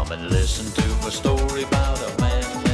Come and listen to a story about a man